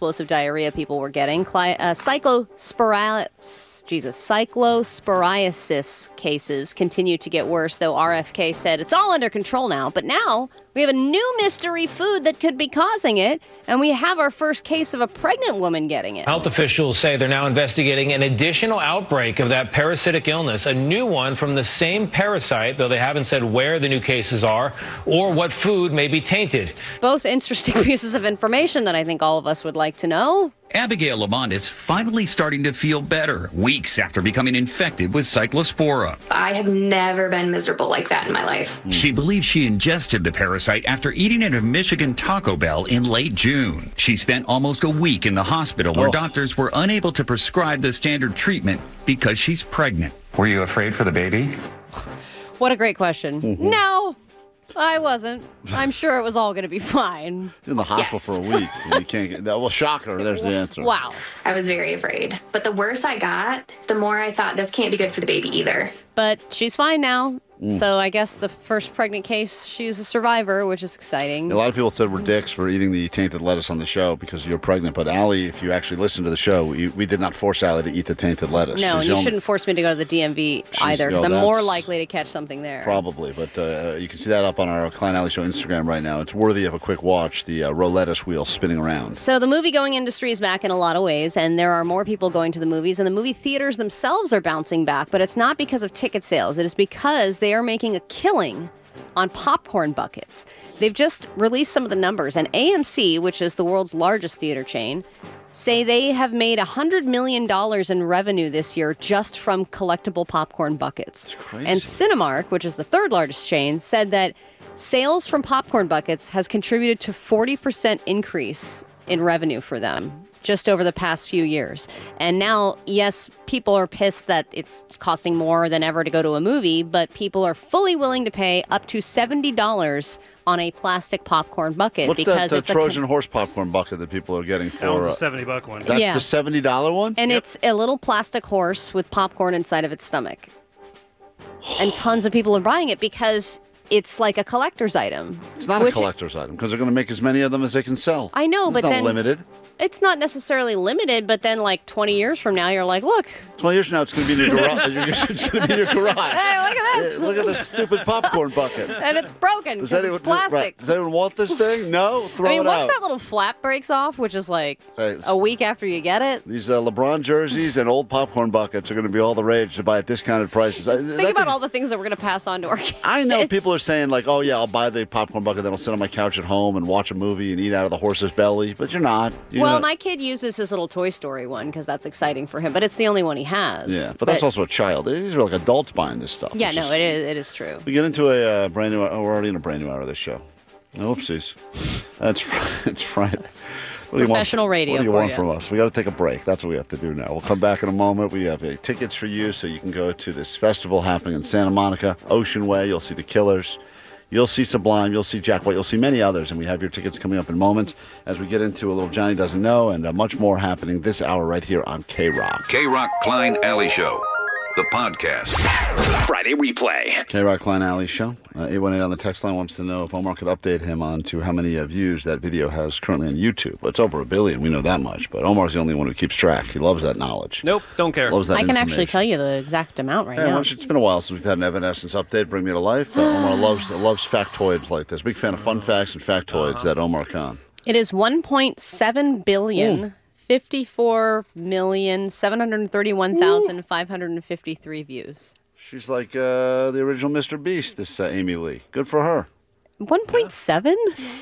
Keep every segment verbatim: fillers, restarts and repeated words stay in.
explosive diarrhea people were getting. Cli- uh, cyclospori- Jesus, cyclosporiasis cases continue to get worse, though R F K said it's all under control now. But now we have a new mystery food that could be causing it, and we have our first case of a pregnant woman getting it. Health officials say they're now investigating an additional outbreak of that parasitic illness, a new one from the same parasite, though they haven't said where the new cases are or what food may be tainted. Both interesting pieces of information that I think all of us would like to know. Abigail Lamont is finally starting to feel better weeks after becoming infected with Cyclospora. I have never been miserable like that in my life. She believes she ingested the parasite after eating at a Michigan Taco Bell in late June. She spent almost a week in the hospital where Oh. doctors were unable to prescribe the standard treatment because she's pregnant. Were you afraid for the baby? What a great question. Mm-hmm. No, I wasn't. I'm sure it was all going to be fine. In the hospital Yes. for a week. You can't get that. Well, shocker. There's the answer. Wow. I was very afraid. But the worse I got, the more I thought this can't be good for the baby either. But she's fine now. Mm. So I guess the first pregnant case, she's a survivor, which is exciting. A lot of people said we're dicks for eating the tainted lettuce on the show because you're pregnant. But Allie, if you actually listen to the show, we, we did not force Allie to eat the tainted lettuce. No, She's and the you only- shouldn't force me to go to the D M V She's- either, because no, I'm more that's- likely to catch something there. Probably, but uh, you can see that up on our Klein Alley Show Instagram right now. It's worthy of a quick watch, the uh, roulette wheel spinning around. So the movie-going industry is back in a lot of ways, and there are more people going to the movies, and the movie theaters themselves are bouncing back, but it's not because of ticket sales. It is because they are making a killing on popcorn buckets. They've just released some of the numbers, and A M C, which is the world's largest theater chain, say they have made one hundred million dollars in revenue this year just from collectible popcorn buckets. That's crazy. And Cinemark, which is the third largest chain, said that sales from popcorn buckets has contributed to forty percent increase in revenue for them just over the past few years. And now, yes, people are pissed that it's costing more than ever to go to a movie, but people are fully willing to pay up to seventy dollars on a plastic popcorn bucket. What's because that uh, it's Trojan a, horse popcorn bucket that people are getting for? That one's uh, a seventy buck one. That's Yeah. the seventy dollar one? And Yep. it's a little plastic horse with popcorn inside of its stomach. And tons of people are buying it because it's like a collector's item. It's not a which- collector's item because they're going to make as many of them as they can sell. I know, It's but not then limited. it's not necessarily limited, but then like twenty years from now, you're like, look, twenty years from now, it's going to be in your garage. It's going to be in your garage. hey, look at this. Look at this stupid popcorn bucket. And it's broken Does 'cause anyone, it's plastic. right, does anyone want this thing? No? Throw I mean, it once out. that little flap breaks off, which is like Hey, a week after you get it, These uh, LeBron jerseys and old popcorn buckets are going to be all the rage to buy at discounted prices. I, think about all the things that we're going to pass on to our kids. I know people are saying like, oh yeah, I'll buy the popcorn bucket, then I'll sit on my couch at home and watch a movie and eat out of the horse's belly. But you're not. You're Well, not- my kid uses his little Toy Story one because that's exciting for him, but it's the only one he has. Yeah, but that's also a child. These are like adults buying this stuff. Yeah, which no, is- it is. It is true. We get into a uh, brand new. Oh, we're already in a brand new hour of this show. Oopsies. That's it's Friday. What do you want? Professional radio What do you for want you. from us? We got to take a break. That's what we have to do now. We'll come back in a moment. We have uh, tickets for you, so you can go to this festival happening in Santa Monica, Ocean Way. You'll see the Killers. You'll see Sublime. You'll see Jack White. You'll see many others, and we have your tickets coming up in moments as we get into a little Johnny Doesn't Know and uh, much more happening this hour right here on K-Rock. K-Rock Klein Alley Show, the podcast. Friday replay. K-Rock Klein Alley Show. Uh, eight one eight on the text line wants to know if Omar could update him on to how many uh, views that video has currently on YouTube. Well, it's over a billion. We know that much. But Omar's the only one who keeps track. He loves that knowledge. Nope, don't care. Loves that I can actually information. tell you the exact amount right Yeah, why now. don't you- it's been a while since we've had an Evanescence update. Bring me to life. Uh, Omar loves loves factoids like this. Big fan of fun facts and factoids. Uh-huh. That Omar Khan. It is one point seven billion, fifty-four million, seven hundred thirty-one thousand, five hundred fifty-three views. She's like uh, the original Mister Beast. This uh, Amy Lee. Good for her. one point seven?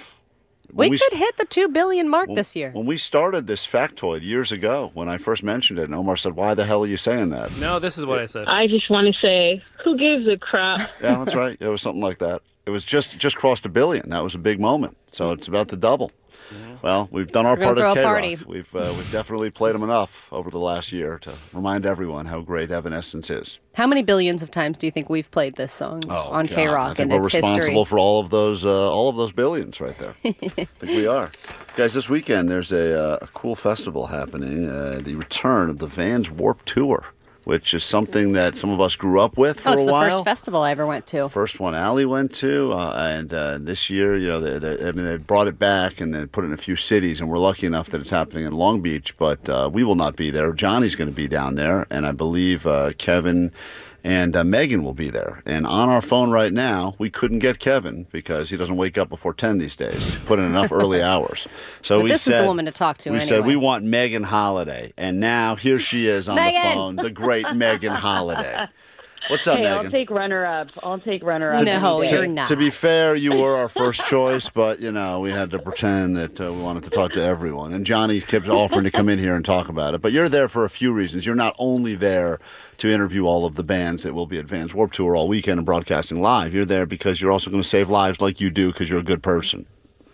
When We we could st- hit the two billion mark this year. When we started this factoid years ago, when I first mentioned it, and Omar said, "Why the hell are you saying that?" No, this is what I said. I just want to say, who gives a crap? Yeah, that's right. It was something like that. It was just just crossed a billion. That was a big moment. So it's about to double. Well, we've done our We're gonna part of throw a K-Rock. party. We've uh, we've definitely played them enough over the last year to remind everyone how great Evanescence is. How many billions of times do you think we've played this song on God, K-Rock I think and we're its responsible history? for all of those uh, all of those billions right there. I think we are. Guys, this weekend there's a, uh, a cool festival happening, uh, the return of the Vans Warped Tour. which is something that some of us grew up with for oh, it's a the while. first festival I ever went to. First one Allie went to, uh, and uh, this year, you know, they, they, I mean, they brought it back and then put it in a few cities, and we're lucky enough that it's happening in Long Beach, but uh, we will not be there. Johnny's going to be down there, and I believe uh, Kevin and uh, Megan will be there. And on our phone right now, we couldn't get Kevin because he doesn't wake up before ten these days. He put in enough early hours. So but we this said, is the woman to talk to We anyway. said we want Megan Holiday, and now here she is on Megan! the phone, the great Megan Holiday. What's up, Hey, Megan? I'll take runner-up. I'll take runner-up. No, any day. you're not. To be fair, you were our first choice, but, you know, we had to pretend that uh, we wanted to talk to everyone. And Johnny kept offering to come in here and talk about it. But you're there for a few reasons. You're not only there to interview all of the bands that will be at Vans Warped Tour all weekend and broadcasting live. You're there because you're also going to save lives like you do because you're a good person.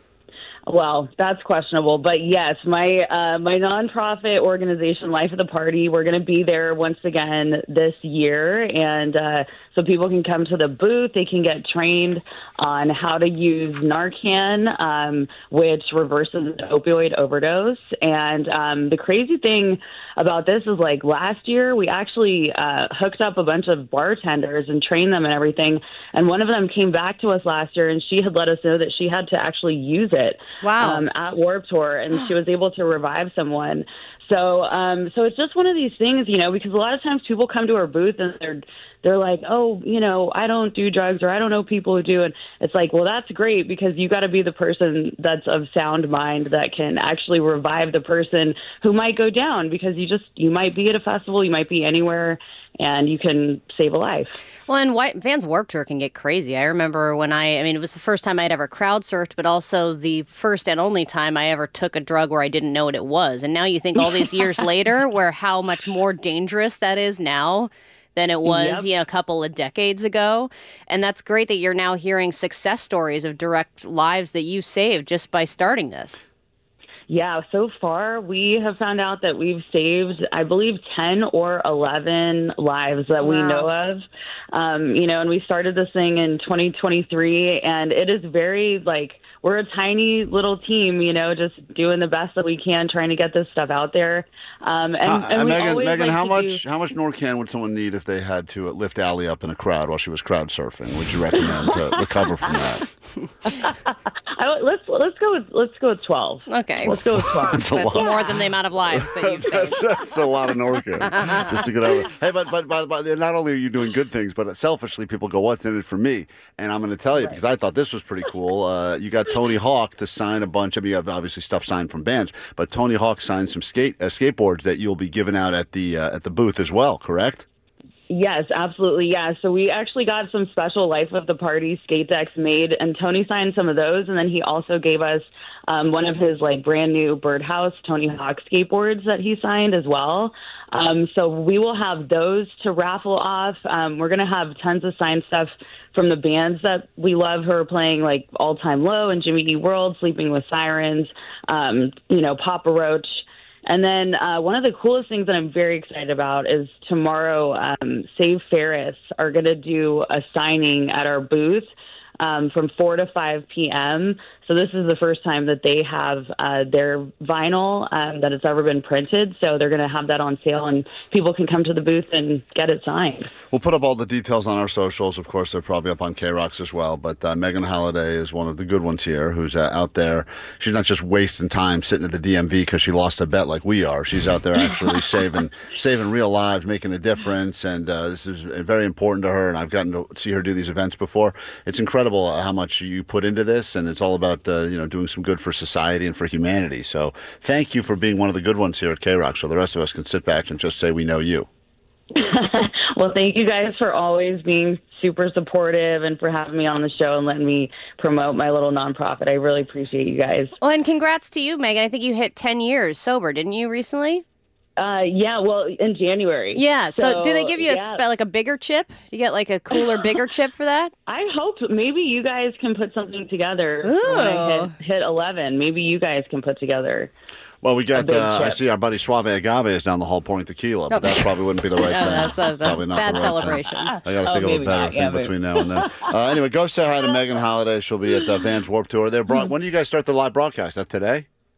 Well, that's questionable, but yes, my uh, my nonprofit organization, Life of the Party, we're going to be there once again this year, and uh, so people can come to the booth. They can get trained on how to use Narcan, um, which reverses opioid overdose. And um, the crazy thing about this is, like, last year we actually uh, hooked up a bunch of bartenders and trained them and everything. And one of them came back to us last year, and she had let us know that she had to actually use it. Wow. Um, at Warped Tour, and she was able to revive someone. So, um, so it's just one of these things, you know, because a lot of times people come to our booth and they're they're like, oh, you know, I don't do drugs, or I don't know people who do. And it's like, well, that's great, because you got to be the person that's of sound mind that can actually revive the person who might go down, because you just you might be at a festival, you might be anywhere, and you can save a life. Well, and White, Vans Warped Tour can get crazy. I remember when I, I mean, it was the first time I'd ever crowd surfed, but also the first and only time I ever took a drug where I didn't know what it was. And now you think all these years later, where how much more dangerous that is now than it was, Yep. you know, a couple of decades ago. And that's great that you're now hearing success stories of direct lives that you saved just by starting this. Yeah, so far we have found out that we've saved, I believe, ten or eleven lives that we Wow. know of. Um, you know, and we started this thing in twenty twenty-three, and it is very, like, we're a tiny little team, you know, just doing the best that we can, trying to get this stuff out there. Um, and, Uh, and we Megan, always Megan, like how to much do- how much Norcan would someone need if they had to uh, lift Allie up in a crowd while she was crowd surfing? Would you recommend to recover from that? I, let's let's go with let's go with twelve. Okay. Let's go with twelve. That's a That's lot. more than the amount of lives that you've saved. That's, that's a lot of Norcan just to get over. Hey, but, but but but not only are you doing good things, but selfishly people go, "What's in it for me?" And I'm going to tell you, because I thought this was pretty cool. Uh, you got Tony Hawk to sign a bunch. I mean, you have obviously stuff signed from bands, but Tony Hawk signed some skate uh, skateboards that you'll be giving out at the uh, at the booth as well. Correct? Yes, absolutely. Yeah. So we actually got some special Life of the Party skate decks made, and Tony signed some of those. And then he also gave us um, one of his, like, brand new Birdhouse Tony Hawk skateboards that he signed as well. Um, so we will have those to raffle off. Um, we're going to have tons of signed stuff from the bands that we love who are playing, like All Time Low and Jimmy Eat World, Sleeping with Sirens, um, you know, Papa Roach. And then uh, one of the coolest things that I'm very excited about is tomorrow, um, Save Ferris are going to do a signing at our booth um, from four to five p.m. So this is the first time that they have uh, their vinyl um, that it's ever been printed. So they're going to have that on sale, and people can come to the booth and get it signed. We'll put up all the details on our socials. Of course, they're probably up on K-Rocks as well. But uh, Megan Holiday is one of the good ones here who's uh, out there. She's not just wasting time sitting at the D M V because she lost a bet like we are. She's out there actually saving saving real lives, making a difference. And uh, this is very important to her. And I've gotten to see her do these events before. It's incredible how much you put into this. And it's all about, uh, you know, doing some good for society and for humanity. So thank you for being one of the good ones here at K-Rock, so the rest of us can sit back and just say we know you. Well, thank you guys for always being super supportive and for having me on the show and letting me promote my little nonprofit. I really appreciate you guys. Well, and congrats to you, Megan. I think you hit ten years sober, didn't you, recently? Uh, yeah, well, in January. Yeah. So, So, do they give you a yeah. spe- like a bigger chip? You get like a cooler, bigger chip for that? I hope maybe you guys can put something together for when I Ooh. hit, hit eleven. Maybe you guys can put together. Well, we got, big uh, I chip. see our buddy Suave Agave is down the hall pouring tequila, but that probably wouldn't be the right No, thing. that's a- probably not bad the right celebration. thing. I got to Oh, think of a maybe better not. thing Yeah, maybe. between now and then. Uh, anyway, go say hi to Megan Holiday. She'll be at uh, Vans Warped Tour. They're broad- when do you guys start the live broadcast? That today?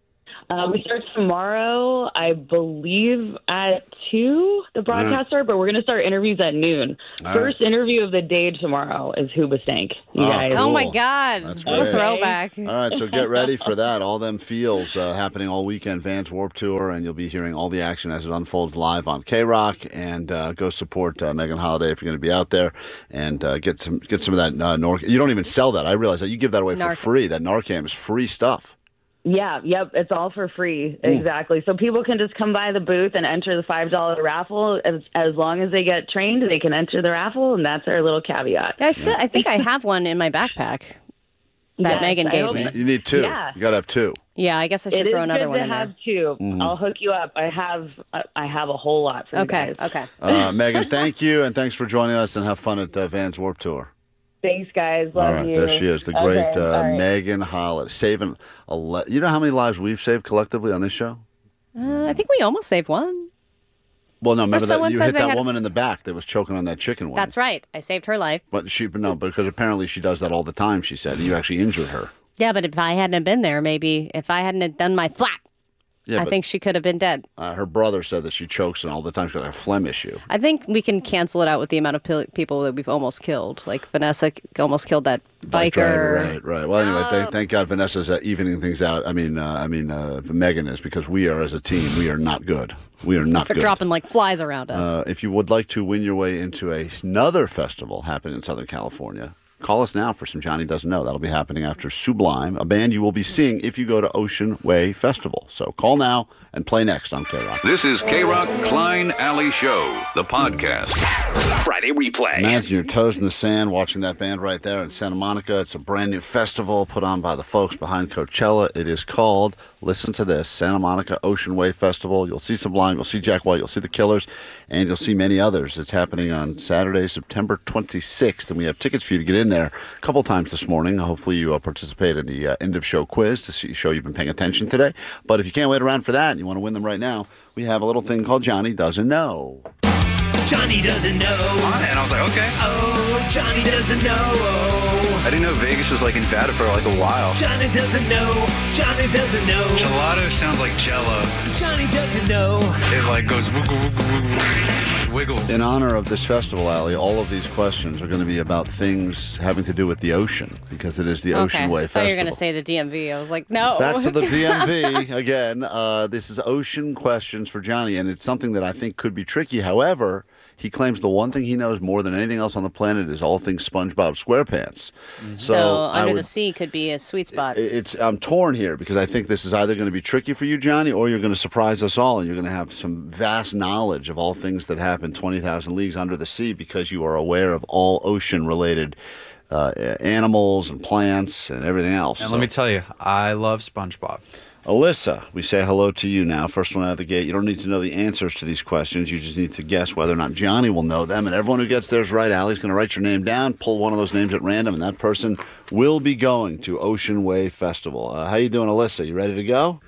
Uh, we start tomorrow, I believe, at two, the broadcast start, but we're going to start interviews at noon. All First right. interview of the day tomorrow is Hoobastank. You Oh, guys. Oh my Cool. God. That's What a great. throwback. All right, so get ready for that. All them feels uh, happening all weekend, Vans Warped Tour, and you'll be hearing all the action as it unfolds live on K-Rock. And uh, go support uh, Megan Holiday if you're going to be out there, and uh, get some get some of that uh, Narcan. You don't even sell that. I realize that you give that away Narcan. for free. That Narcan is free stuff. Yeah, yep, it's all for free. Exactly. So people can just come by the booth and enter the five dollar raffle. As, as long as they get trained, they can enter the raffle, and that's our little caveat. I, still, I think I have one in my backpack that Yes, Megan I gave hope- me. You need two. Yeah. You got to have two. Yeah, I guess I should It is throw another good one to in have there. two. I'll hook you up. I have I have a whole lot for Okay, you guys. okay. Uh, Megan, thank you, and thanks for joining us, and have fun at uh, Vans Warped Tour. Thanks, guys. Love All right, you. there she is, the Okay, great uh, all right. Megan Holiday, saving a le- You know how many lives we've saved collectively on this show? Uh, I think we almost saved one. Well, no, remember that someone you said hit they that had- woman in the back that was choking on that chicken wing. That's right. I saved her life. But she, but no, because apparently she does that all the time. She said, and you actually injured her. Yeah, but if I hadn't have been there, maybe if I hadn't have done my flap, Yeah, I but, think she could have been dead. uh, her brother said that she chokes and all the time. She's got a phlegm issue. I think we can cancel it out with the amount of pil- people that we've almost killed. Like Vanessa c- almost killed that Bike biker. driver, right, right. Well, anyway, thank, thank God Vanessa's uh, evening things out. I mean, uh, I mean, uh, Megan is, because we are, as a team, we are not good. We are not They're good. dropping like flies around us. Uh, if you would like to win your way into a, another festival happening in Southern California, call us now for some Johnny Doesn't Know. That'll be happening after Sublime, a band you will be seeing if you go to Ocean Way Festival. So call now and play next on K-Rock. This is K-Rock Klein Alley Show, the podcast. Friday replay. Imagine your toes in the sand watching that band right there in Santa Monica. It's a brand new festival put on by the folks behind Coachella. It is called, listen to this, Santa Monica Ocean Way Festival. You'll see Sublime, you'll see Jack White, you'll see the Killers, and you'll see many others. It's happening on Saturday, September twenty-sixth, and we have tickets for you to get in there a couple times this morning. Hopefully you uh, participate in the uh, end of show quiz to see, show you've been paying attention today. But if you can't wait around for that and you want to win them right now, we have a little thing called Johnny Doesn't Know. Johnny doesn't know. And I was like, okay. Oh, Johnny doesn't know. Oh, I didn't know Vegas was like in Nevada for like a while. Johnny doesn't know. Johnny doesn't know. Gelato sounds like Jello. Johnny doesn't know. It like goes wiggle, wiggle, wiggle, wiggles. In honor of this festival, Allie, all of these questions are going to be about things having to do with the ocean, because it is the okay. Ocean Way I thought Festival. you were going to say the D M V. I was like, no. Back to the D M V again. Uh, this is ocean questions for Johnny, and it's something that I think could be tricky. However, he claims the one thing he knows more than anything else on the planet is all things SpongeBob SquarePants. So, I under would- the sea could be a sweet spot. It's I'm torn here because I think this is either going to be tricky for you, Johnny, or you're going to surprise us all, and you're going to have some vast knowledge of all things that happen twenty thousand leagues under the sea because you are aware of all ocean-related uh, animals and plants and everything else. And So- let me tell you, I love SpongeBob. Alyssa, we say hello to you now. First one out of the gate. You don't need to know the answers to these questions. You just need to guess whether or not Johnny will know them. And everyone who gets theirs right, Allie's going to write your name down, pull one of those names at random, and that person will be going to Ocean Way Festival. Uh, how you doing, Alyssa? You ready to go?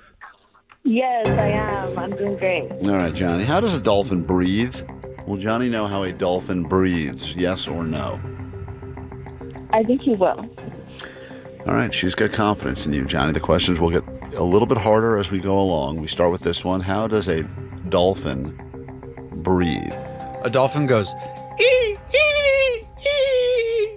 Yes, I am. I'm doing great. All right, Johnny. How does a dolphin breathe? Will Johnny know how a dolphin breathes? Yes or no? I think you will. All right, she's got confidence in you, Johnny. The questions will get a little bit harder as we go along. We start with this one. How does a dolphin breathe? A dolphin goes, ee, ee, ee.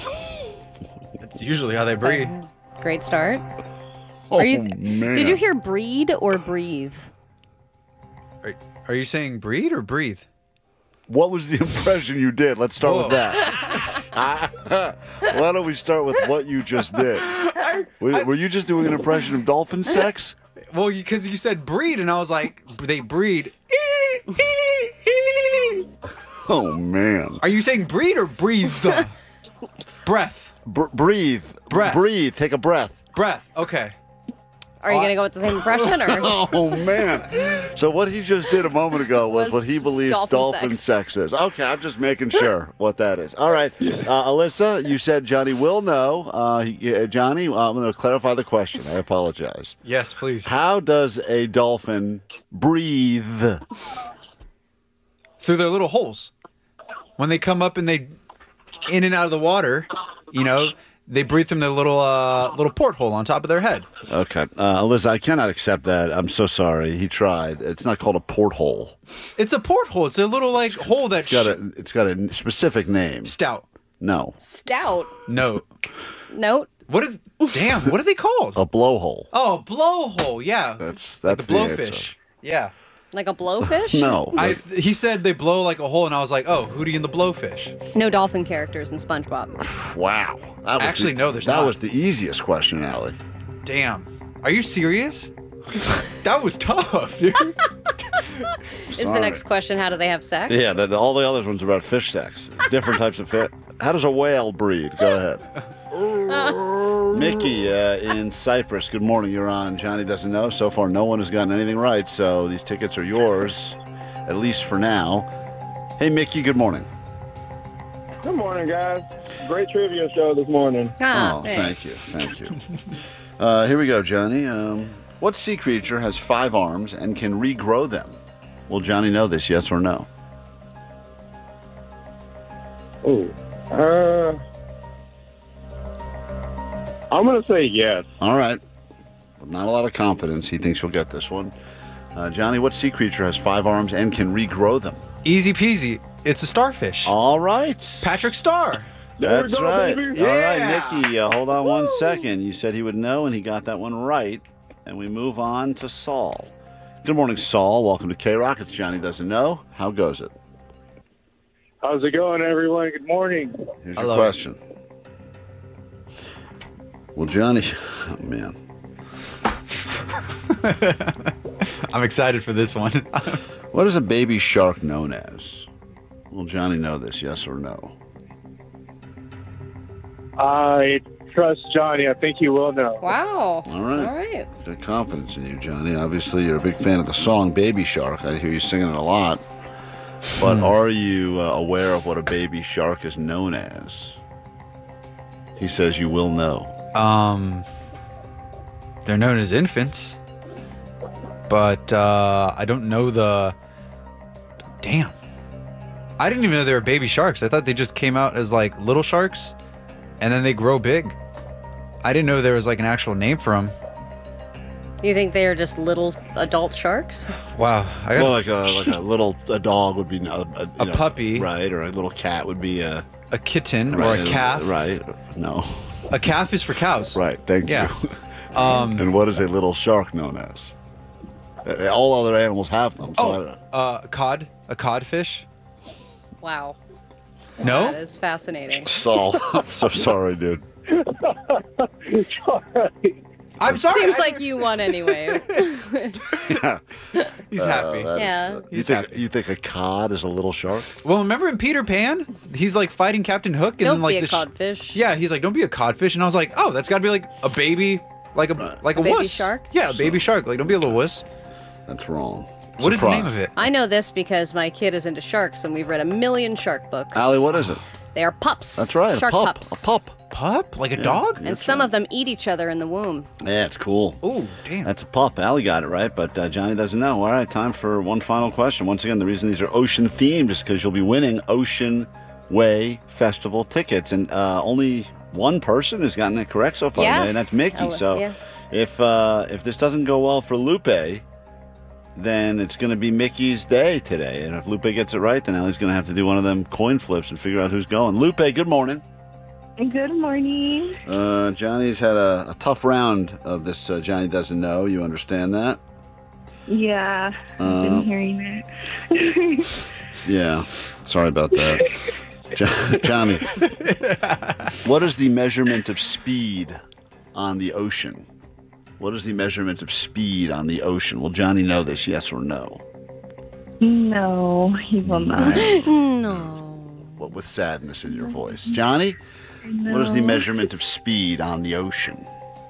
That's usually how they breathe. Great start. Oh, Are you, man. Did you hear breed or breathe? Are, are you saying breed or breathe? What was the impression you did? Let's start Whoa. with that. Why don't we start with what you just did? Were, were you just doing an impression of dolphin sex? Well, because you said breed, and I was like, they breed. Oh, man. Are you saying breed or breathe? Breath. Br- breathe. Breath. Breathe. Take a breath. Breath. Okay. Are you going to go with the same impression? Or? Oh, man. So what he just did a moment ago was, Was what he believes dolphin, dolphin sex. is. Okay, I'm just making sure what that is. All right. Uh, Alyssa, you said Johnny will know. Uh, he, uh, Johnny, uh, I'm going to clarify the question. I apologize. Yes, please. How does a dolphin breathe? Through their little holes. When they come up and they in and out of the water, you know, they breathe from their little uh, little porthole on top of their head. Okay. Uh, Liz, I cannot accept that. I'm so sorry. He tried. It's not called a porthole. It's a porthole. It's a little like hole that. It's got a, it's got a specific name. Stout. No. Stout. No. Note. What? Did, damn. What are they called? A blowhole. Oh, a blowhole. Yeah. That's that's like a the blowfish. answer. Yeah. Like a blowfish? No. I, he said they blow like a hole, and I was like, oh, Hootie and the Blowfish. No dolphin characters in SpongeBob. Wow. That was Actually, the, no, there's That not. was the easiest question, Allie. Damn. Are you serious? That was tough, dude. Is the next question, how do they have sex? Yeah, the, all the other ones are about fish sex. Different types of fish. How does a whale breed? Go ahead. Mickey uh, in Cyprus, good morning. You're on Johnny Doesn't Know. So far, no one has gotten anything right, so these tickets are yours, at least for now. Hey, Mickey, good morning. Good morning, guys. Great trivia show this morning. Ah, oh, hey. thank you. Thank you. uh, here we go, Johnny. Um, what sea creature has five arms and can regrow them? Will Johnny know this, yes or no? Oh, uh, I'm going to say yes. All right. With not a lot of confidence, he thinks you'll get this one. Uh, Johnny, what sea creature has five arms and can regrow them? Easy peasy. It's a starfish. All right. Patrick Starr. That's go, right. baby. All Yeah. right, Mickey, uh, hold on one second. You said he would know, and he got that one right. And we move on to Saul. Good morning, Saul. Welcome to K-Rock. It's Johnny Doesn't Know. How goes it? How's it going, everyone? Good morning. Here's I your love question. Well, Johnny, oh, man. I'm excited for this one. What is a baby shark known as? Will Johnny know this, yes or no? I trust Johnny. I think he will know. Wow. All right. All right. Good confidence in you, Johnny. Obviously, you're a big fan of the song Baby Shark. I hear you singing it a lot. But Hmm. are you uh, aware of what a baby shark is known as? He says you will know. Um, they're known as infants, but uh, I don't know the. Damn. I didn't even know they were baby sharks. I thought they just came out as like little sharks, and then they grow big. I didn't know there was like an actual name for them. You think they are just little adult sharks? Wow. I got Well, like a like a little a dog would be a, a, A know, puppy. right? Or a little cat would be a a kitten right, or a calf. right? No, A calf is for cows. right. Thank Yeah. you. Um. And what is a little shark known as? Uh, All other animals have them. So I don't Oh, know. uh, cod. A codfish. Wow. No. That is fascinating. Saul, I'm so sorry, dude. It's all right. I'm sorry. Seems I- like you won anyway. Yeah. he's Uh, happy. that is, Yeah. uh, you He's think happy. you think a cod is a little shark? Well, remember in Peter Pan, he's like fighting Captain Hook, and Don't then like be a the sh- codfish. yeah, he's like, "Don't be a codfish," and I was like, "Oh, that's got to be like a baby, like a like a, A baby wuss." shark? Yeah, a baby shark. Like, don't be a little wuss. That's wrong. What is the name Surprise. of it? I know this because my kid is into sharks and we've read a million shark books. Allie, what is it? They are pups. That's right. Shark a pup. pups. A pup. Pup? Like a Yeah. dog? And some of them eat each other in the womb. Yeah, it's cool. Oh, damn. That's a pup. Allie got it right, but uh, Johnny doesn't know. All right, time for one final question. Once again, the reason these are ocean themed is because you'll be winning Ocean Way Festival tickets, and uh, only one person has gotten it correct so far, Yeah. and that's Mickey. Oh, so yeah. if uh, if this doesn't go well for Lupe, then it's going to be Mickey's day today. And if Lupe gets it right, then Allie's going to have to do one of them coin flips and figure out who's going. Lupe, good morning. Good morning. Uh, Johnny's had a, a tough round of this uh, Johnny Doesn't Know. You understand that? Yeah, I've Uh, been hearing it. Yeah. Sorry about that. Jo- Johnny, what is the measurement of speed on the ocean? What is the measurement of speed on the ocean? Will Johnny know this, yes or no? No, he will not. No. What with sadness in your voice. Johnny, what is the No. measurement of speed on the ocean?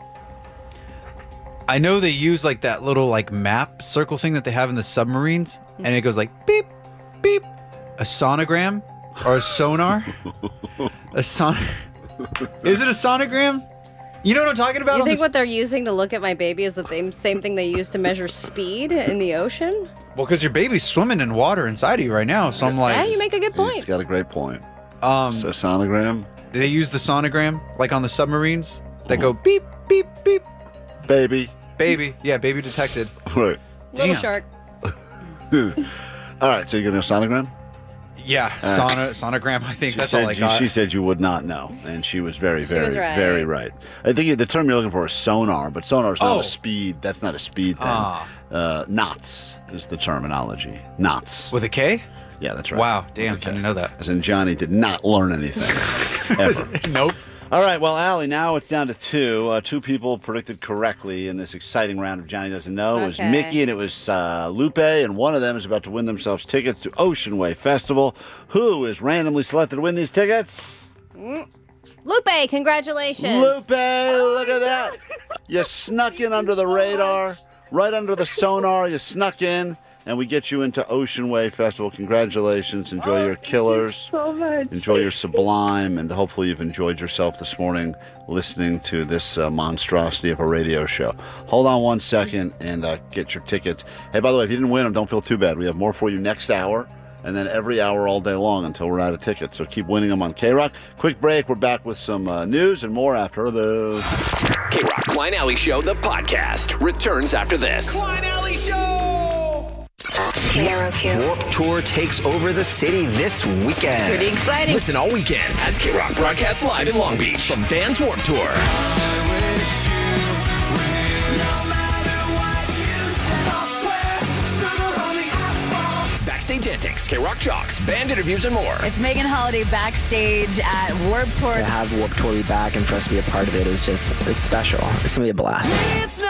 I know they use like that little like map circle thing that they have in the submarines, and it goes like beep, beep. A sonogram or a sonar? A son. Is it a sonogram? You know what I'm talking about? You on think this- what they're using to look at my baby is the same, same thing they use to measure speed in the ocean? Well, because your baby's swimming in water inside of you right now, so I'm like, Yeah, you make a good He's point. got a great point. um, So sonogram? They use the sonogram, like on the submarines, that go beep, beep, beep. Baby. Baby. Yeah, baby detected. Right. Little Damn. shark. All right, so you're going to go sonogram? Yeah, Uh, sono, sonogram, I think. She That's said all I you- got. She said you would not know, and she was very, very, was right. very right. I think you- the term you're looking for is sonar, but sonar is not Oh. a speed. That's not a speed thing. Ah. Uh, knots is the terminology. Knots. With a K? Yeah, that's right. Wow, damn, I didn't know that. As in, Johnny did not learn anything ever. Nope. All right, well, Allie, now it's down to two. Uh, two people predicted correctly in this exciting round of Johnny Doesn't Know. It was Okay. Mickey and it was uh, Lupe, and one of them is about to win themselves tickets to Ocean Way Festival. Who is randomly selected to win these tickets? Mm. Lupe, congratulations. Lupe, look at that. You snuck in under the radar, right under the sonar. You snuck in, and we get you into Ocean Way Festival. Congratulations. Enjoy your killers. So much. Enjoy your Sublime, and hopefully you've enjoyed yourself this morning listening to this uh, monstrosity of a radio show. Hold on one second and uh, get your tickets. Hey, by the way, if you didn't win them, don't feel too bad. We have more for you next hour, and then every hour all day long until we're out of tickets. So keep winning them on K-Rock. Quick break. We're back with some uh, news and more after this. K-Rock Klein Alley Show, the podcast, returns after this. Klein Alley Show! Warp Tour takes over the city this weekend. Pretty exciting. Listen all weekend as K-Rock broadcasts live in Long Beach from Vans Warp Tour. Backstage antics, K-Rock jocks, band interviews, and more. It's Megan Holiday backstage at Warp Tour. To have Warp Tour be back and for us to be a part of it is just, it's special. It's going to be a blast.